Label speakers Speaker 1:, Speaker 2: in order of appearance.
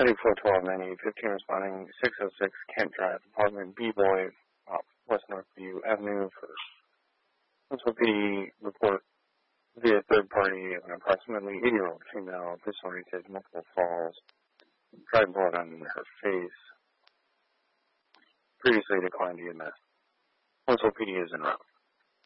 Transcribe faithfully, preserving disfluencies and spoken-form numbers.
Speaker 1: Study four twelve ninety-eight fifteen responding six oh six Kent Drive, apartment B-Boy, uh, West Northview Avenue for Huntsville P D report via third party of an approximately eighty-year-old female disoriented, multiple falls, dry blood on her face, previously declined E M S. Huntsville P D is en route.